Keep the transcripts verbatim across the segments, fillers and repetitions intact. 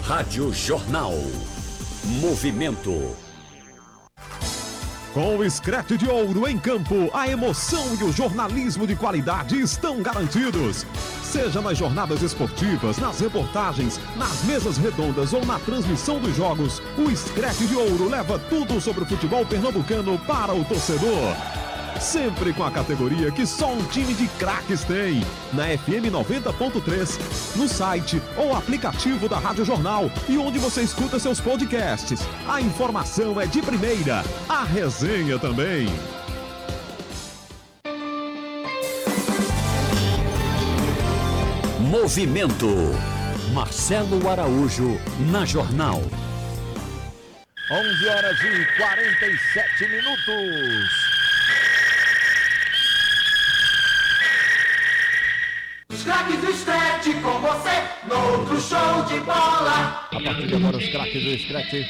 Rádio Jornal. Movimento. Com o Scratch de Ouro em campo, a emoção e o jornalismo de qualidade estão garantidos. Seja nas jornadas esportivas, nas reportagens, nas mesas redondas ou na transmissão dos jogos, o Scratch de Ouro leva tudo sobre o futebol pernambucano para o torcedor. Sempre com a categoria que só um time de craques tem. Na F M noventa ponto três, no site ou aplicativo da Rádio Jornal e onde você escuta seus podcasts. A informação é de primeira, a resenha também. Movimento. Marcelo Araújo na Jornal. onze horas e quarenta e sete minutos. Os craques do Scratch com você, no outro show de bola. A partir de agora, os craques do Scratch.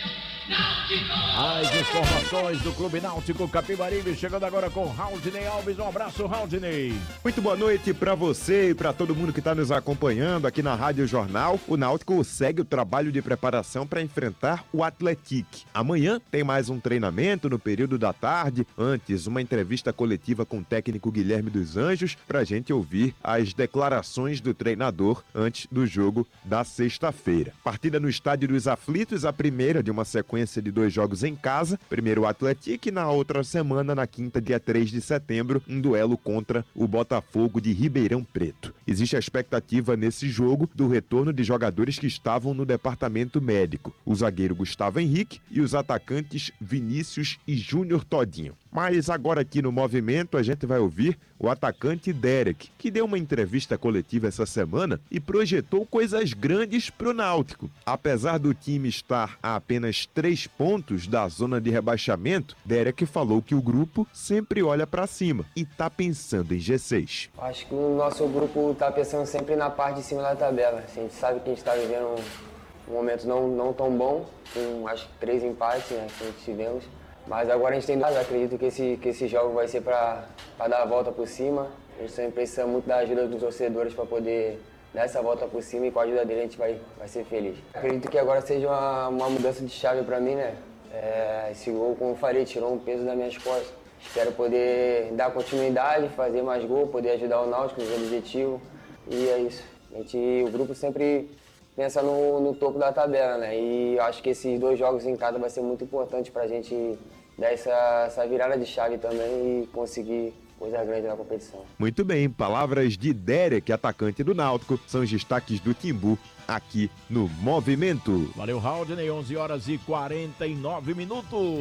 As informações do Clube Náutico Capibaribe, chegando agora com Raudinei Alves. Um abraço, Raudinei. Muito boa noite para você e para todo mundo que está nos acompanhando aqui na Rádio Jornal. O Náutico segue o trabalho de preparação para enfrentar o Atlético. Amanhã tem mais um treinamento no período da tarde. Antes, uma entrevista coletiva com o técnico Guilherme dos Anjos para a gente ouvir as declarações do treinador antes do jogo da sexta-feira. Partida no Estádio dos Aflitos, a primeira de uma sequência de dois jogos em casa, primeiro o Atlético e na outra semana, na quinta, dia três de setembro, um duelo contra o Botafogo de Ribeirão Preto. Existe a expectativa nesse jogo do retorno de jogadores que estavam no departamento médico, o zagueiro Gustavo Henrique e os atacantes Vinícius e Júnior Todinho. Mas agora aqui no Movimento a gente vai ouvir o atacante Derek, que deu uma entrevista coletiva essa semana e projetou coisas grandes pro Náutico. Apesar do time estar a apenas três pontos da zona de rebaixamento, Derek falou que o grupo sempre olha para cima e tá pensando em G seis. Acho que o nosso grupo tá pensando sempre na parte de cima da tabela. A gente sabe que a gente tá vivendo um momento não, não tão bom, com acho que três empates, né, que a gente tivemos. Mas agora a gente tem dado, acredito que esse, que esse jogo vai ser para dar a volta por cima. A gente também precisa muito da ajuda dos torcedores para poder dar essa volta por cima e com a ajuda dele a gente vai, vai ser feliz. Acredito que agora seja uma, uma mudança de chave para mim, né? É, esse gol, como eu falei, tirou um peso das minhas costas. Espero poder dar continuidade, fazer mais gol, poder ajudar o Náutico nos objetivos. E é isso. A gente, o grupo sempre pensa no, no topo da tabela, né? E eu acho que esses dois jogos em casa vai ser muito importante para a gente dar essa, essa virada de chave também e conseguir coisa grande na competição. Muito bem, palavras de Derek, atacante do Náutico, são os destaques do Timbu aqui no Movimento. Valeu, Raudinei, onze horas e quarenta e nove minutos.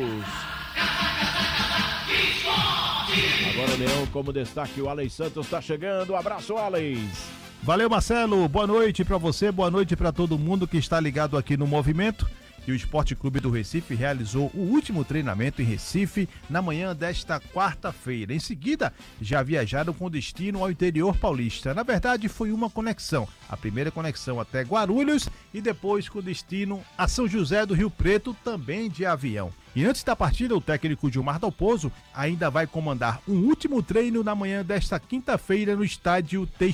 Agora o Leão como destaque, o Alex Santos está chegando. Um abraço, Alex. Valeu, Marcelo, boa noite para você, boa noite para todo mundo que está ligado aqui no Movimento. E o Esporte Clube do Recife realizou o último treinamento em Recife na manhã desta quarta-feira. Em seguida, já viajaram com destino ao interior paulista. Na verdade, foi uma conexão. A primeira conexão até Guarulhos e depois com destino a São José do Rio Preto, também de avião. E antes da partida, o técnico Gilmar Dalpozo ainda vai comandar um último treino na manhã desta quinta-feira no estádio Teixeira.